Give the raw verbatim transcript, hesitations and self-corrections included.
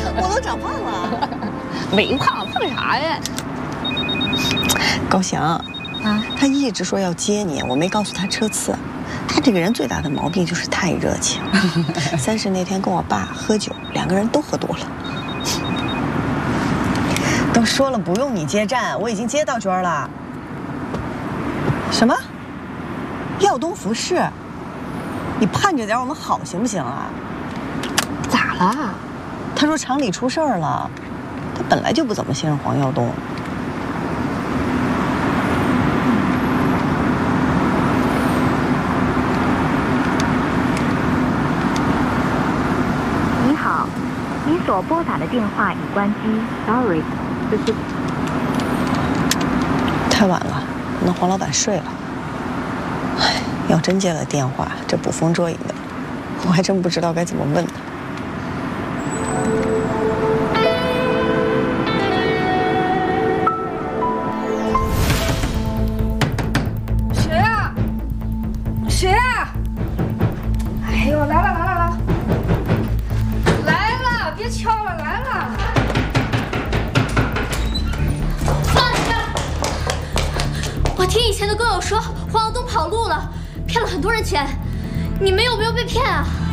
我都长胖了。 没胖，胖啥呀？ 高翔啊，他一直说要接你，我没告诉他车次。他这个人最大的毛病就是太热情。三十那天跟我爸喝酒，两个人都喝多了。都说了不用你接站，我已经接到娟了。什么？耀东服饰？你盼着点我们好行不行啊？ 咋了？ 他说厂里出事儿了，他本来就不怎么信任黄耀东。 你好，你所拨打的电话已关机 ，sorry， 这是。 太晚了，可能黄老板睡了。唉，要真接了电话，这捕风捉影的，我还真不知道该怎么问他。 谁呀？谁呀？哎呦，来了来了来了，来了，别敲了，来了。 放下！我听以前的工友说，黄耀东跑路了，骗了很多人钱，你们有没有被骗啊？